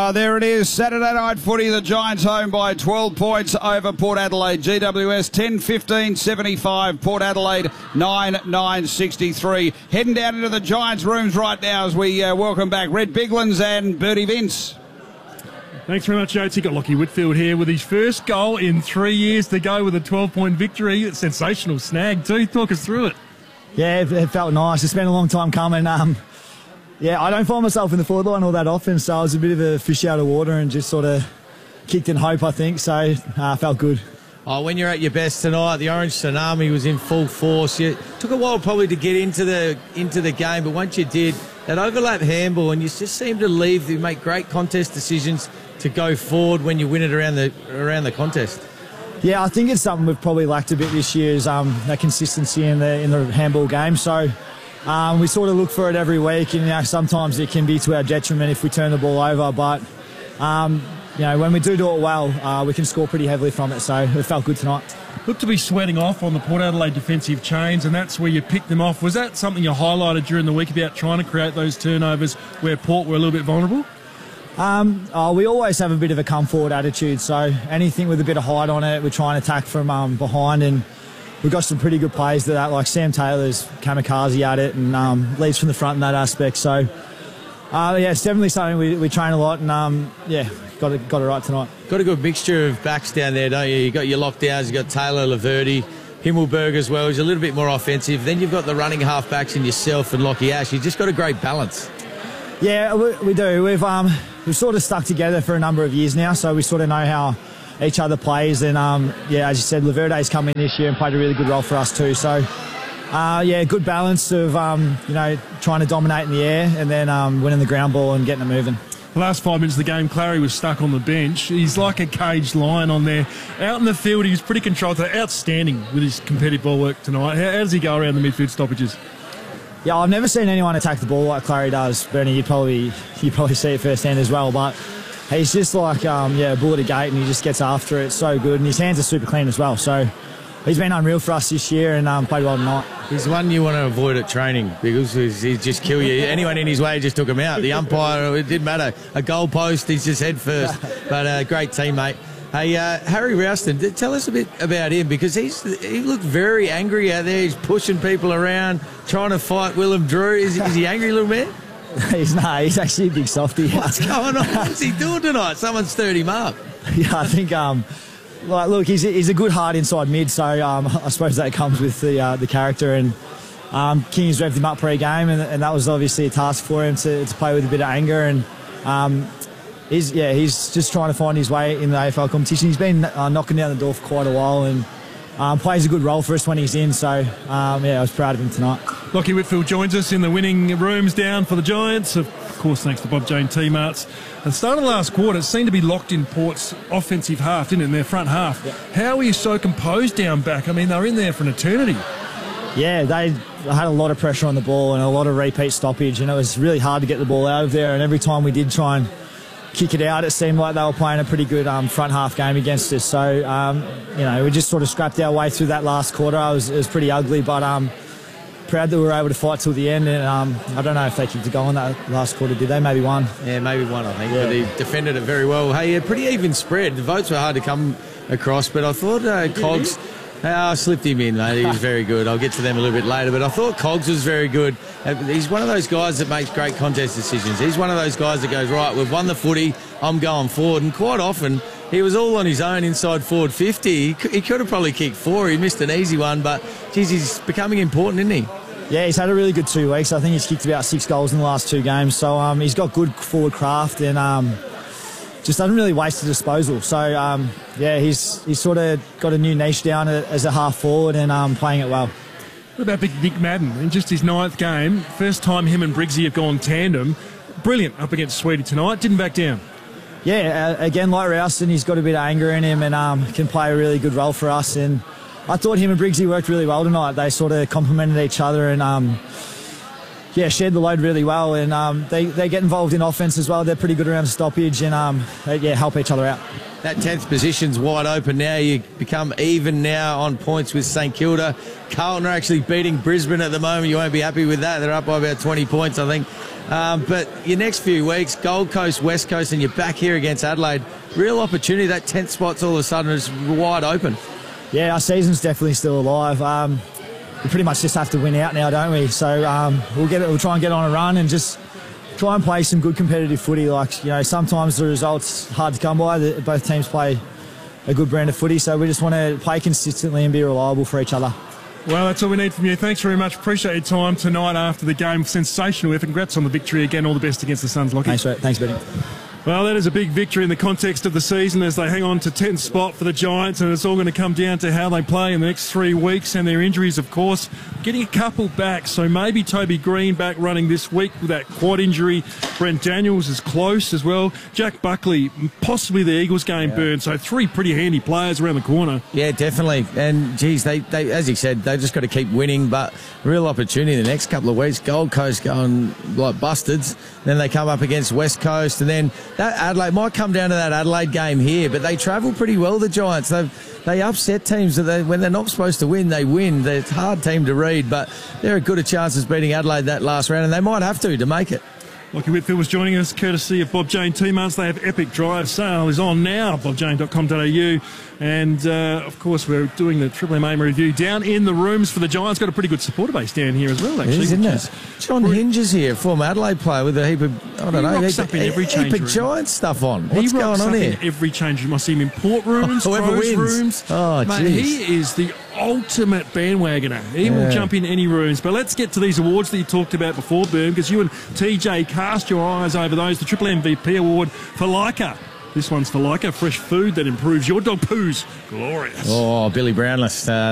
There it is, Saturday night footy. The Giants home by 12 points over Port Adelaide. GWS 10-15-75. Port Adelaide 9-9-63. Heading down into the Giants' rooms right now as we welcome back Red Biglands and Bertie Vince. Thanks very much, Oates. Got Lockie Whitfield here with his first goal in 3 years to go with a 12-point victory. Sensational snag too. Talk us through it. Yeah, it felt nice. It's been a long time coming. Yeah, I don't find myself in the forward line all that often, so I was a bit of a fish out of water and just sort of kicked in hope, I think, so felt good. Oh, when you're at your best tonight, the Orange Tsunami was in full force. It took a while probably to get into the game, but once you did, that overlap handball, and you just seem to make great contest decisions to go forward when you win it around the contest. Yeah, I think it's something we've probably lacked a bit this year is that consistency in the handball game. So we sort of look for it every week, and sometimes it can be to our detriment if we turn the ball over. But when we do it well, we can score pretty heavily from it. So it felt good tonight. Looked to be sweating off on the Port Adelaide defensive chains, and that's where you picked them off. Was that something you highlighted during the week about trying to create those turnovers where Port were a little bit vulnerable? We always have a bit of a come forward attitude, so anything with a bit of height on it, we try and attack from behind, and we've got some pretty good players to that, like Sam Taylor's kamikaze at it and leads from the front in that aspect. So, it's definitely something we train a lot, and got it right tonight. Got a good mixture of backs down there, don't you? You got your lockdowns, you got Taylor, Laverty, Himmelberg as well. He's a little bit more offensive. Then you've got the running half-backs in yourself and Lockie Ash. You've just got a great balance. Yeah, we do. We've sort of stuck together for a number of years now, so we sort of know how each other plays. And, as you said, Laverty's come in this year and played a really good role for us too. So, good balance of, trying to dominate in the air and then winning the ground ball and getting it moving. The last 5 minutes of the game, Clary was stuck on the bench. He's like a caged lion on there. Out in the field, he was pretty controlled. Outstanding with his competitive ball work tonight. How does he go around the midfield stoppages? Yeah, I've never seen anyone attack the ball like Clary does. Bernie, you probably see it firsthand as well. But he's just like, a bull at a gate, and he just gets after it so good. And his hands are super clean as well. So he's been unreal for us this year and played well tonight. He's one you want to avoid at training because he'd just kill you. Anyone in his way just took him out. The umpire, it didn't matter. A goal post, he's just head first. But a great teammate. Hey, Harry Rowston, tell us a bit about him because he looked very angry out there. He's pushing people around, trying to fight Willem Drew. Is he angry, little man? He's actually a big softie. What's going on? What's he doing tonight? Someone's stirred him up. Yeah, I think, look, he's a good hard inside mid, so I suppose that comes with the character. And King's revved him up pre-game, and that was obviously a task for him to play with a bit of anger. And he's just trying to find his way in the AFL competition. He's been knocking down the door for quite a while and plays a good role for us when he's in. So, I was proud of him tonight. Lockie Whitfield joins us in the winning rooms down for the Giants. Of course, thanks to Bob Jane T-Marts. At the start of the last quarter, it seemed to be locked in Port's offensive half, didn't it, in their front half. Yeah. How are you so composed down back? I mean, they were in there for an eternity. Yeah, they had a lot of pressure on the ball and a lot of repeat stoppage, and it was really hard to get the ball out of there. And every time we did try and kick it out, it seemed like they were playing a pretty good front half game against us. So, we just sort of scrapped our way through that last quarter. It was pretty ugly, but proud that we were able to fight till the end. And I don't know if they kicked a goal in that last quarter, did they? Maybe one. Yeah, maybe one, I think. Yeah. But he defended it very well. Hey, a pretty even spread. The votes were hard to come across, but I thought Cogs... I slipped him in, mate. He was very good. I'll get to them a little bit later, but I thought Cogs was very good. He's one of those guys that makes great contest decisions. He's one of those guys that goes, right, we've won the footy, I'm going forward. And quite often, he was all on his own inside forward 50. He could have probably kicked 4. He missed an easy one, but, geez, he's becoming important, isn't he? Yeah, he's had a really good 2 weeks. I think he's kicked about 6 goals in the last 2 games. So he's got good forward craft and just doesn't really waste a disposal. So, he's sort of got a new niche down as a half forward and playing it well. What about big Nick Madden? In just his 9th game, first time him and Briggsy have gone tandem. Brilliant up against Sweetie tonight. Didn't back down. Yeah, again, like Rowston, he's got a bit of anger in him and can play a really good role for us. And I thought him and Briggsy worked really well tonight. They sort of complemented each other and shared the load really well, and they get involved in offence as well. They're pretty good around the stoppage and help each other out. that 10th position's wide open now. You become even now on points with St Kilda. Carlton are actually beating Brisbane at the moment. You won't be happy with that. They're up by about 20 points, I think. But your next few weeks, Gold Coast, West Coast, and you're back here against Adelaide. Real opportunity. That 10th spot's all of a sudden is wide open. Yeah, our season's definitely still alive. We pretty much just have to win out now, don't we? So we'll try and get on a run and just try and play some good competitive footy. Like, you know, sometimes the results hard to come by. Both teams play a good brand of footy, so we just want to play consistently and be reliable for each other. Well, that's all we need from you. Thanks very much. Appreciate your time tonight after the game. Sensational effort. Congrats on the victory again. All the best against the Suns, Lockie. Thanks, Benny. Well, that is a big victory in the context of the season as they hang on to 10th spot for the Giants, and it's all going to come down to how they play in the next 3 weeks and their injuries, of course. Getting a couple back, so maybe Toby Green back running this week with that quad injury. Brent Daniels is close as well. Jack Buckley, possibly the Eagles game burned, so 3 pretty handy players around the corner. Yeah, definitely. And, geez, they as you said, they've just got to keep winning, but real opportunity the next couple of weeks. Gold Coast going like bustards. Then they come up against West Coast, and then that Adelaide might come down to that Adelaide game here, but they travel pretty well, the Giants. They upset teams that when they're not supposed to win, they win. They're a hard team to read, but they're as good a chance as beating Adelaide that last round, and they might have to make it. Lockie Whitfield was joining us, courtesy of Bob Jane T-Marts. They have Epic Drive. Sale is on now, bobjane.com.au. And, of course, we're doing the Triple M Aim review down in the rooms for the Giants. Got a pretty good supporter base down here as well, actually. It is, isn't it? John Hinge is here, former Adelaide player, with a heap of, I don't know, rocks up in every change room. Giants stuff on. What's going on here? In every change room. I see him in port rooms, pros rooms. Oh, mate, he is the ultimate bandwagoner. He will jump in any rooms. But let's get to these awards that you talked about before, Boom, because you and TJ cast your eyes over those. The Triple MVP Award for Leica. This one's for Leica, fresh food that improves your dog poos. Glorious. Oh, Billy Brownless.